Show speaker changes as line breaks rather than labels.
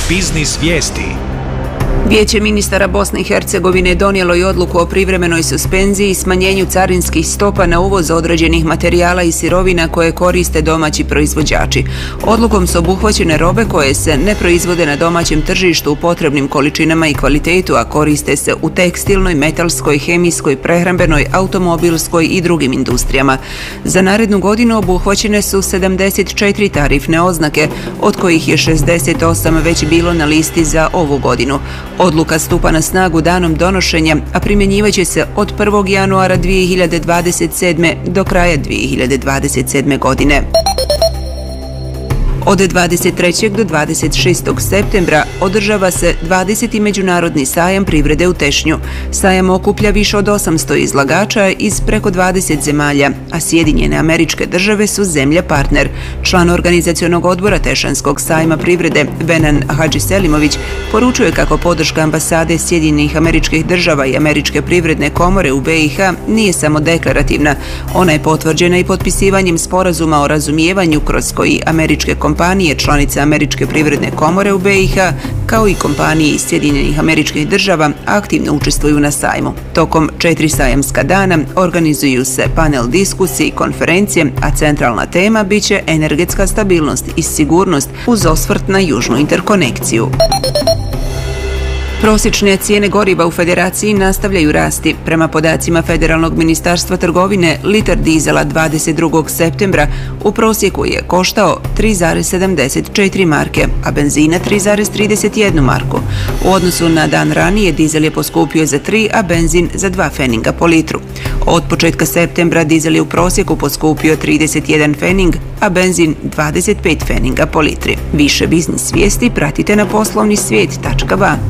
Biznis vijesti.
Vijeće ministara Bosne i Hercegovine donijelo je odluku o privremenoj suspenziji i smanjenju carinskih stopa na uvoz određenih materijala i sirovina koje koriste domaći proizvođači. Odlukom su obuhvaćene robe koje se ne proizvode na domaćem tržištu u potrebnim količinama i kvalitetu, a koriste se u tekstilnoj, metalskoj, hemijskoj, prehrambenoj, automobilskoj i drugim industrijama. Za narednu godinu obuhvaćene su 74 tarifne oznake, od kojih je 68 već bilo na listi za ovu godinu. Odluka stupa na snagu danom donošenja, a primjenjivaće se od 1. januara 2027. do kraja 2027. godine. Od 23. do 26. septembra održava se 20. međunarodni sajam privrede u Tešnju. Sajam okuplja više od 800 izlagača iz preko 20 zemalja, a Sjedinjene Američke Države su zemlja partner. Član organizacionog odbora Tešanskog sajma privrede, Venan Hadžiselimović, poručuje kako podrška ambasade Sjedinjenih Američkih Država i Američke privredne komore u BiH nije samo deklarativna. Ona je potvrđena i potpisivanjem sporazuma o razumijevanju kroz koji američke kompanije, članice Američke privredne komore u BiH, kao i kompanije iz Sjedinjenih Američkih Država aktivno učestvuju na sajmu. Tokom 4 sajamska dana organizuju se panel diskusije i konferencije, a centralna tema biće energetska stabilnost i sigurnost uz osvrt na južnu interkonekciju. Prosječne cijene goriva u Federaciji nastavljaju rasti. Prema podacima Federalnog ministarstva trgovine, litar dizela 22. septembra u prosjeku je koštao 3,74 marke, a benzina 3,31 marku. U odnosu na dan ranije dizel je poskupio za 3, a benzin za 2 feninga po litru. Od početka septembra dizel je u prosjeku poskupio 31 fening, a benzin 25 feninga po litri. Više biznis vijesti pratite na poslovnisvijet.ba.